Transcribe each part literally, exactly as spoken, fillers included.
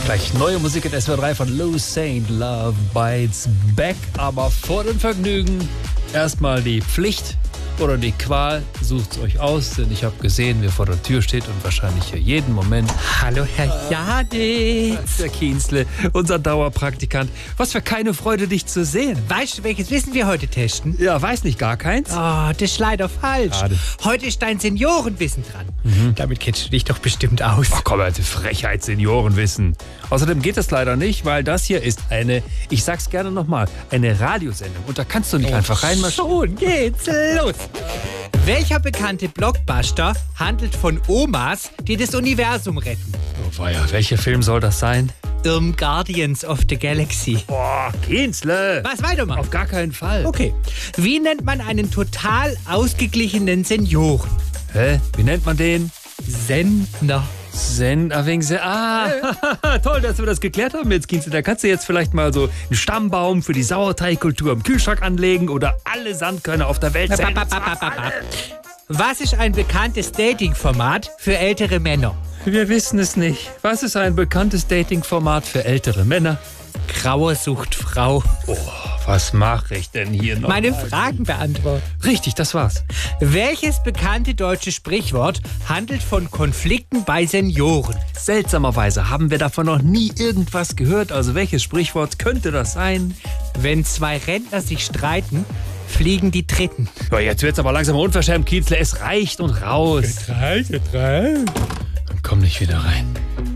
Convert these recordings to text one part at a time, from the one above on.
Gleich neue Musik in S W R drei von Lou Saint, Love Bites Back. Aber vor dem Vergnügen erstmal die Pflicht oder die Qual. Sucht's euch aus, denn ich habe gesehen, wer vor der Tür steht und wahrscheinlich hier jeden Moment. Hallo, Herr Jaditz. Der Kienzle, unser Dauerpraktikant. Was für keine Freude, dich zu sehen. Weißt du, welches Wissen wir heute testen? Ja, weiß nicht, gar keins. Oh, das ist leider falsch. Schade. Heute ist dein Seniorenwissen dran. Mhm. Damit kennst du dich doch bestimmt aus. Ach komm, alte Frechheit, Seniorenwissen. Außerdem geht das leider nicht, weil das hier ist eine, ich sag's gerne nochmal, eine Radiosendung. Und da kannst du nicht oh, einfach reinmarschieren. Schon geht's los. Welcher bekannte Blockbuster handelt von Omas, die das Universum retten? Oh weia, welcher Film soll das sein? Um, Guardians of the Galaxy. Boah, Kienzle. Was, weitermachen? Auf gar keinen Fall. Okay. Wie nennt man einen total ausgeglichenen Senioren? Hä? Wie nennt man den? Sendner. Sender wegen Se Ah, toll, dass wir das geklärt haben jetzt, Kienzle. Da kannst du jetzt vielleicht mal so einen Stammbaum für die Sauerteigkultur im Kühlschrank anlegen oder alle Sandkörner auf der Welt senden. Was ist ein bekanntes Dating-Format für ältere Männer? Wir wissen es nicht. Was ist ein bekanntes Dating-Format für ältere Männer? Grauer sucht Frau. Oh, was mache ich denn hier noch? Meine Fragen beantworten. Richtig, das war's. Welches bekannte deutsche Sprichwort handelt von Konflikten bei Senioren? Seltsamerweise haben wir davon noch nie irgendwas gehört. Also welches Sprichwort könnte das sein? Wenn zwei Rentner sich streiten, fliegen die Dritten. Ja, jetzt wird's aber langsam unverschämt, Kienzle. Es reicht und raus. Es reicht, es reicht. Und komm nicht wieder rein.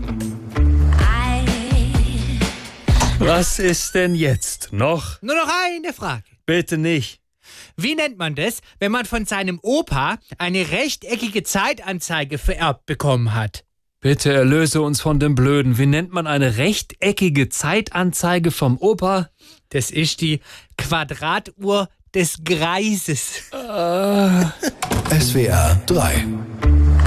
Was ist denn jetzt noch? Nur noch eine Frage. Bitte nicht. Wie nennt man das, wenn man von seinem Opa eine rechteckige Zeitanzeige vererbt bekommen hat? Bitte erlöse uns von dem Blöden. Wie nennt man eine rechteckige Zeitanzeige vom Opa? Das ist die Quadratuhr des Greises. Uh. S W R drei